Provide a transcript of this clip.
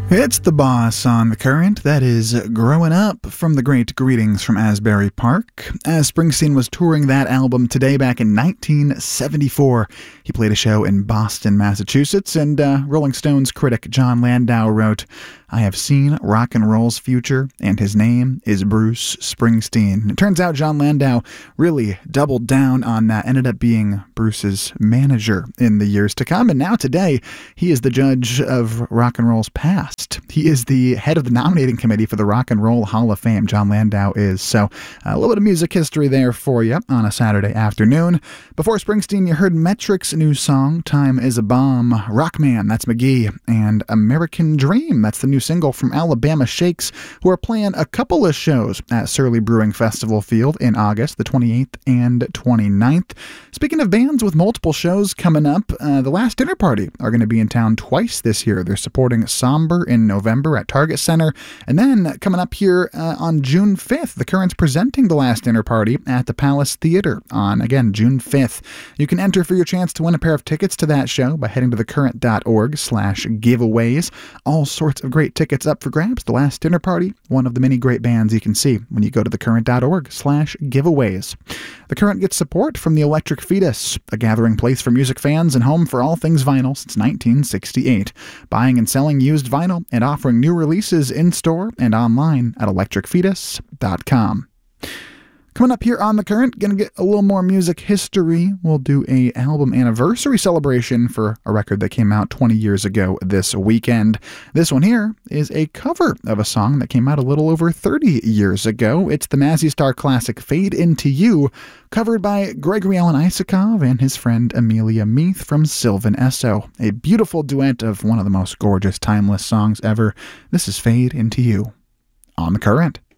It's the Boss on the Current. That is Growing Up from the great Greetings from Asbury Park. As Springsteen was touring that album today back in 1974, he played a show in Boston, Massachusetts, and Rolling Stones critic Jon Landau wrote, "I have seen rock and roll's future, and his name is Bruce Springsteen." It turns out Jon Landau really doubled down on that, ended up being Bruce's manager in the years to come, and now today he is the judge of rock and roll's past. He is the head of the nominating committee for the Rock and Roll Hall of Fame, Jon Landau is. So a little bit of music history there for you on a Saturday afternoon. Before Springsteen, you heard Metric's new song, Time is a Bomb, Rockman, that's McGee, and American Dream, that's the new single from Alabama Shakes, who are playing a couple of shows at Surly Brewing Festival Field in August, the 28th and 29th. Speaking of bands with multiple shows coming up, The Last Dinner Party are going to be in town twice this year. They're supporting Somber in November at Target Center, and then coming up here on June 5th, The Current's presenting The Last Dinner Party at the Palace Theater on, again, June 5th. You can enter for your chance to win a pair of tickets to that show by heading to thecurrent.org/giveaways. All sorts of great tickets up for grabs. The Last Dinner Party, one of the many great bands you can see when you go to thecurrent.org/giveaways. The Current gets support from the Electric Fetus, a gathering place for music fans and home for all things vinyl since 1968. Buying and selling used vinyl and offering new releases in-store and online at electricfetus.com. Coming up here on The Current, going to get a little more music history. We'll do a album anniversary celebration for a record that came out 20 years ago this weekend. This one here is a cover of a song that came out a little over 30 years ago. It's the Mazzy Star classic Fade Into You, covered by Gregory Alan Isakov and his friend Amelia Meath from Sylvan Esso. A beautiful duet of one of the most gorgeous, timeless songs ever. This is Fade Into You on The Current.